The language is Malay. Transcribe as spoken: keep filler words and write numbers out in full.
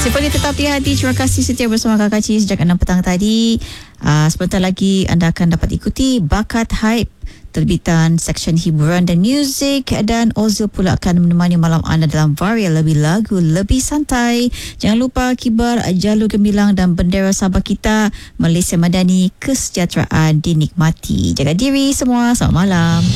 Seperti tetap di hati, terima kasih setia bersama Kakak Ci sejak enam petang tadi. Uh, sebentar lagi anda akan dapat ikuti Bakat Hype, terbitan seksyen hiburan dan muzik, dan Ozil pula akan menemani malam anda dalam varian lebih lagu, lebih santai. Jangan lupa kibar jalur gemilang dan bendera Sabah kita. Malaysia Madani, kesejahteraan dinikmati. Jaga diri semua, selamat malam.